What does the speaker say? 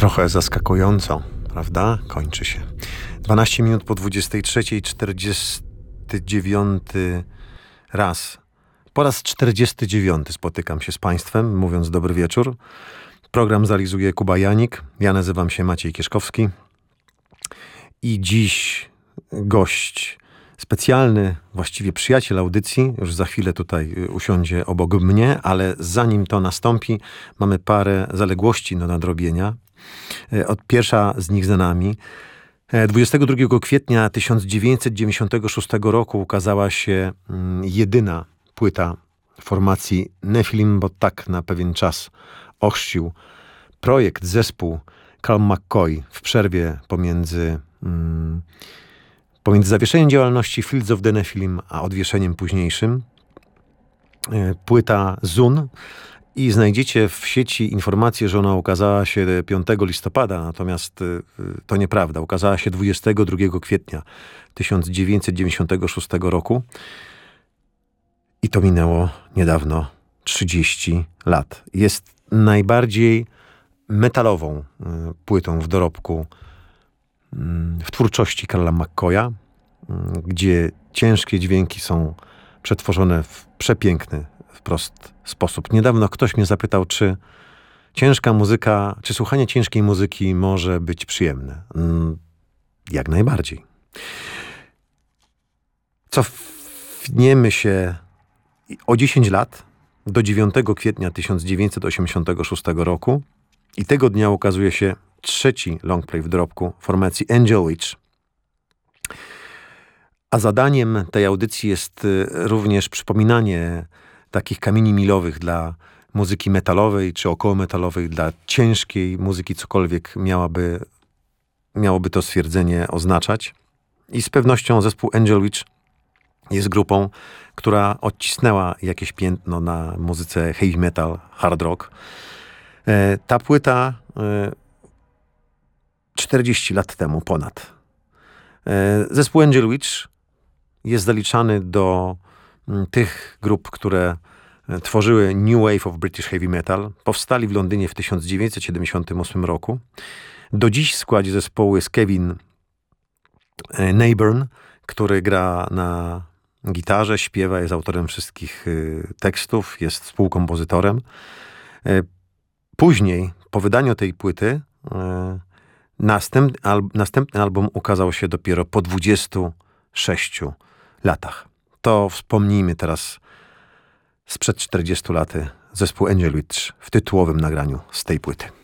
Trochę zaskakująco, prawda? Kończy się. 12 minut po 23:00, 49 raz. Po raz 49 spotykam się z Państwem, mówiąc dobry wieczór. Program zrealizuje Kuba Janik. Ja nazywam się Maciej Kieszkowski. I dziś gość specjalny, właściwie przyjaciel audycji, już za chwilę tutaj usiądzie obok mnie, ale zanim to nastąpi, mamy parę zaległości do nadrobienia. Pierwsza z nich za nami. 22 kwietnia 1996 roku ukazała się jedyna płyta formacji Nephilim, bo tak na pewien czas ochrzcił projekt, zespół Carl McCoy w przerwie pomiędzy zawieszeniem działalności Fields of the Nephilim a odwieszeniem późniejszym. Płyta Zun. I znajdziecie w sieci informację, że ona ukazała się 5 listopada, natomiast to nieprawda. Ukazała się 22 kwietnia 1996 roku i to minęło niedawno 30 lat. Jest najbardziej metalową płytą w dorobku w twórczości Carla McCoya, gdzie ciężkie dźwięki są przetworzone w przepiękny wprost sposób. Niedawno ktoś mnie zapytał, czy ciężka muzyka, czy słuchanie ciężkiej muzyki może być przyjemne. Jak najbardziej. Cofniemy się o 10 lat do 9 kwietnia 1986 roku i tego dnia ukazuje się trzeci longplay w dorobku formacji Angel Witch. A zadaniem tej audycji jest również przypominanie takich kamieni milowych dla muzyki metalowej czy okołometalowej, dla ciężkiej muzyki, cokolwiek miałoby to stwierdzenie oznaczać. I z pewnością zespół Angel Witch jest grupą, która odcisnęła jakieś piętno na muzyce heavy metal, hard rock. Ta płyta 40 lat temu ponad. Zespół Angel Witch jest zaliczany do tych grup, które tworzyły New Wave of British Heavy Metal. Powstali w Londynie w 1978 roku. Do dziś w składzie zespołu jest Kevin Neighbourn, który gra na gitarze, śpiewa, jest autorem wszystkich tekstów, jest współkompozytorem. Później, po wydaniu tej płyty, następny album ukazał się dopiero po 26 latach. To wspomnijmy teraz sprzed 40 lat zespół Angel Witch w tytułowym nagraniu z tej płyty.